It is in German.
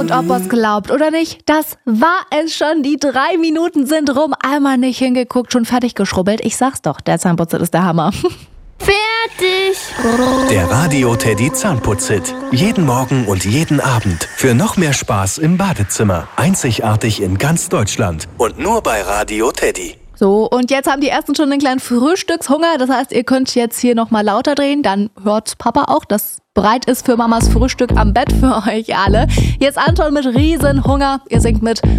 Und ob es glaubt oder nicht, das war es schon. Die 3 Minuten sind rum. Einmal nicht hingeguckt, schon fertig geschrubbelt. Ich sag's doch, der Zahnputzer ist der Hammer. Fertig! Der Radio Teddy Zahnputzhit. Jeden Morgen und jeden Abend. Für noch mehr Spaß im Badezimmer. Einzigartig in ganz Deutschland. Und nur bei Radio Teddy. So, und jetzt haben die Ersten schon einen kleinen Frühstückshunger. Das heißt, ihr könnt jetzt hier nochmal lauter drehen. Dann hört Papa auch, dass bereit ist für Mamas Frühstück am Bett für euch alle. Jetzt Anton mit Riesenhunger. Ihr singt mit